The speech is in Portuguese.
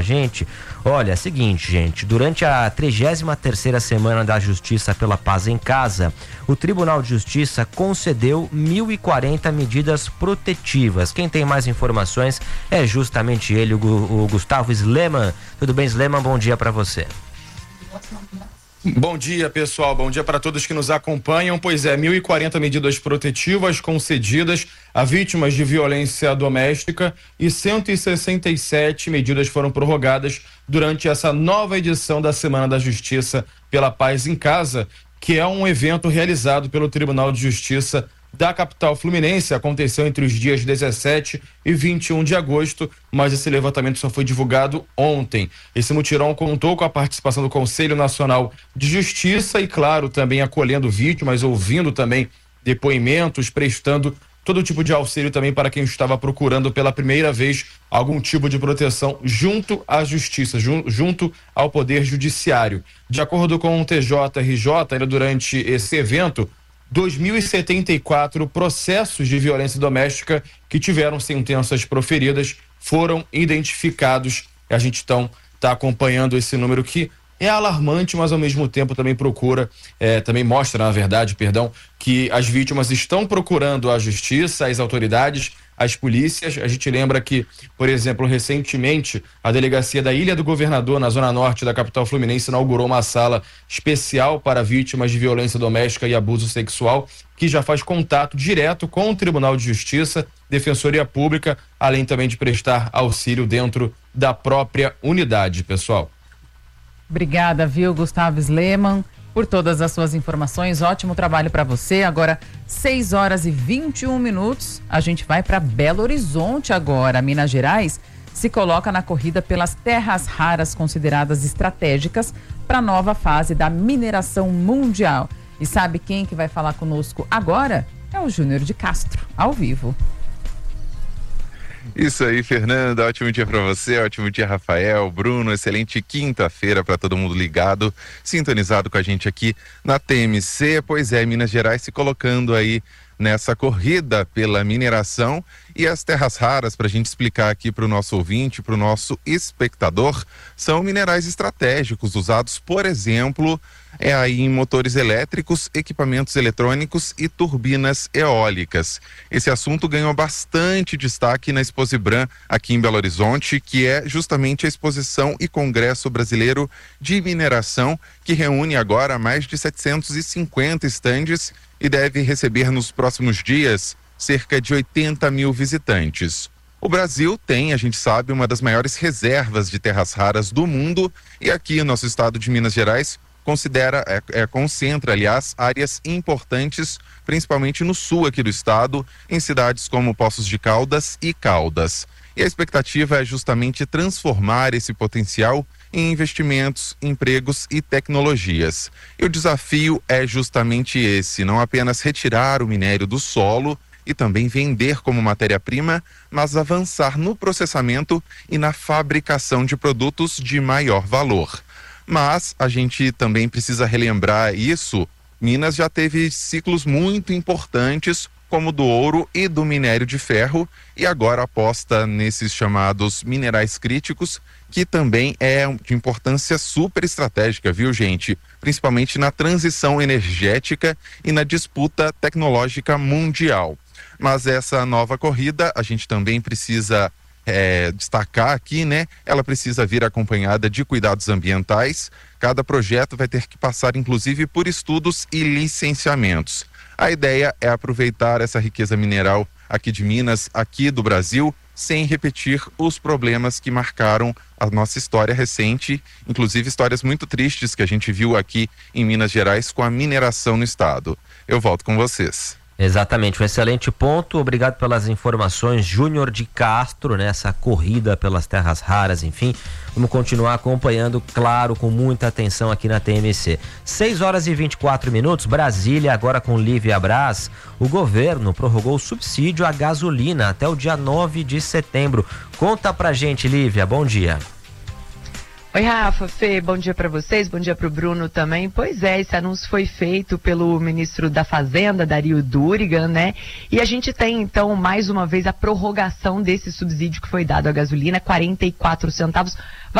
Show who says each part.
Speaker 1: Gente, olha, é o seguinte, gente, durante a 33ª Semana da Justiça pela Paz em Casa, o Tribunal de Justiça concedeu 1.040 medidas protetivas. Quem tem mais informações é justamente ele, o Gustavo Sleman. Tudo bem, Sleman? Bom dia para você.
Speaker 2: Bom dia, pessoal. Bom dia para todos que nos acompanham. Pois é, 1.040 medidas protetivas concedidas a vítimas de violência doméstica e 167 medidas foram prorrogadas durante essa nova edição da Semana da Justiça pela Paz em Casa, que é um evento realizado pelo Tribunal de Justiça da capital fluminense. Aconteceu entre os dias 17 e 21 de agosto, mas esse levantamento só foi divulgado ontem. Esse mutirão contou com a participação do Conselho Nacional de Justiça e, claro, também acolhendo vítimas, ouvindo também depoimentos, prestando todo tipo de auxílio também para quem estava procurando pela primeira vez algum tipo de proteção junto à justiça, junto ao Poder Judiciário. De acordo com o TJRJ, ainda durante esse evento, 2.074 processos de violência doméstica que tiveram sentenças proferidas foram identificados. A gente então está acompanhando esse número que é alarmante, mas ao mesmo tempo também também mostra, na verdade, que as vítimas estão procurando a justiça, as autoridades, as polícias. A gente lembra que, por exemplo, recentemente, a delegacia da Ilha do Governador, na zona norte da capital fluminense, inaugurou uma sala especial para vítimas de violência doméstica e abuso sexual, que já faz contato direto com o Tribunal de Justiça, Defensoria Pública, além também de prestar auxílio dentro da própria unidade, pessoal.
Speaker 3: Obrigada, viu, Gustavo Sleman, por todas as suas informações. Ótimo trabalho para você. Agora, 6h21. A gente vai para Belo Horizonte agora. Minas Gerais se coloca na corrida pelas terras raras consideradas estratégicas para a nova fase da mineração mundial. E sabe quem que vai falar conosco agora? É o Júnior de Castro, ao vivo.
Speaker 4: Isso aí, Fernanda, ótimo dia para você, ótimo dia, Rafael, Bruno, excelente quinta-feira para todo mundo ligado, sintonizado com a gente aqui na TMC. Pois é, Minas Gerais se colocando aí nessa corrida pela mineração e as terras raras, para a gente explicar aqui para o nosso ouvinte, para o nosso espectador, são minerais estratégicos usados, por exemplo, aí em motores elétricos, equipamentos eletrônicos e turbinas eólicas. Esse assunto ganhou bastante destaque na Exposibran aqui em Belo Horizonte, que é justamente a exposição e congresso brasileiro de mineração, que reúne agora mais de 750 estandes e deve receber nos próximos dias cerca de 80 mil visitantes. O Brasil tem, a gente sabe, uma das maiores reservas de terras raras do mundo e aqui o nosso estado de Minas Gerais concentra, aliás, áreas importantes, principalmente no sul aqui do estado, em cidades como Poços de Caldas e Caldas. E a expectativa é justamente transformar esse potencial em investimentos, empregos e tecnologias. E o desafio é justamente esse, não apenas retirar o minério do solo e também vender como matéria-prima, mas avançar no processamento e na fabricação de produtos de maior valor. Mas a gente também precisa relembrar isso. Minas já teve ciclos muito importantes, como do ouro e do minério de ferro, e agora aposta nesses chamados minerais críticos, que também é de importância super estratégica, viu, gente? Principalmente na transição energética e na disputa tecnológica mundial. Mas essa nova corrida, a gente também precisa destacar aqui, né? Ela precisa vir acompanhada de cuidados ambientais. Cada projeto vai ter que passar, inclusive, por estudos e licenciamentos. A ideia é aproveitar essa riqueza mineral aqui de Minas, aqui do Brasil, sem repetir os problemas que marcaram a nossa história recente, inclusive histórias muito tristes que a gente viu aqui em Minas Gerais com a mineração no estado. Eu volto com vocês.
Speaker 1: Exatamente, um excelente ponto. Obrigado pelas informações, Júnior de Castro, nessa corrida pelas terras raras, enfim. Vamos continuar acompanhando, claro, com muita atenção aqui na TMC. 6h24, Brasília, agora com Lívia Braz. O governo prorrogou o subsídio à gasolina até o dia 9 de setembro. Conta pra gente, Lívia, bom dia.
Speaker 5: Oi, Rafa, Fê, bom dia para vocês, bom dia para o Bruno também. Pois é, esse anúncio foi feito pelo ministro da Fazenda, Dario Durigan, né? E a gente tem, então, mais uma vez a prorrogação desse subsídio que foi dado à gasolina, 44 centavos.